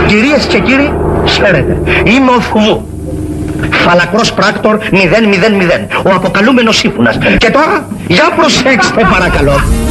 Κυρίες και κύριοι, χαίρετε. Είμαι ο Φουβού. Φαλακρός πράκτορ 000. Ο αποκαλούμενος Σύμφωνας. Και τώρα, για προσέξτε παρακαλώ.